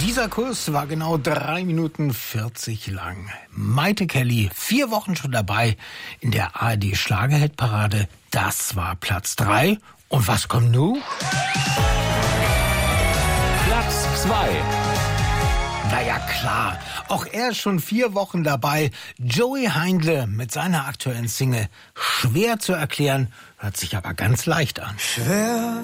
Dieser Kurs war genau 3 Minuten 40 lang. Maite Kelly, 4 Wochen schon dabei in der ARD-Schlagerhitparade. Das war Platz 3. Und was kommt nun? Platz 2. Na ja, klar. Auch er ist schon 4 Wochen dabei. Joey Heindle mit seiner aktuellen Single. Schwer zu erklären, hört sich aber ganz leicht an. Schwer